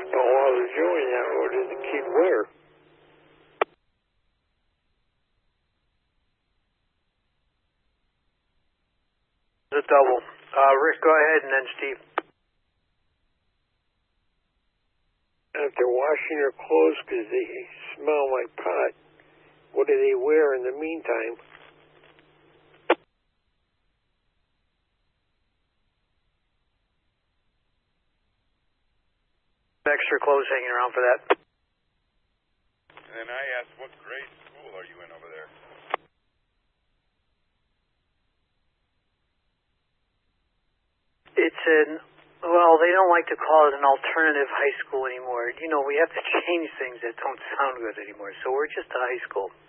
But while they're doing that, what does the kid wear? It's a double. Rick, go ahead, and then Steve. If they're washing their clothes because they smell like pot, what do they wear in the meantime? Extra clothes hanging around for that. And then I asked, what grade school are you in over there? It's well, they don't like to call it an alternative high school anymore. You know, we have to change things that don't sound good anymore, so we're just a high school.